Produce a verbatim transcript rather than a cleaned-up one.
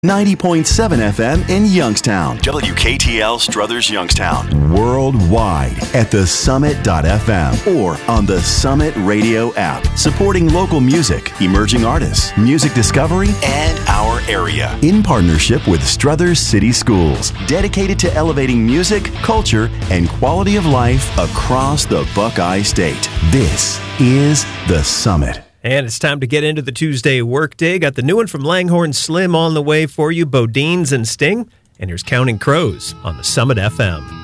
ninety point seven F M in Youngstown. W K T L Struthers Youngstown. Worldwide at the summit dot f m or on the Summit Radio app. Supporting local music, emerging artists, music discovery, And our area. in partnership with Struthers City Schools, dedicated to elevating music, culture, and quality of life across the Buckeye State. This is The Summit. And it's time to get into the Tuesday workday. Got the new one from Langhorne Slim on the way for you, Bodines and Sting. And here's Counting Crows on the Summit F M.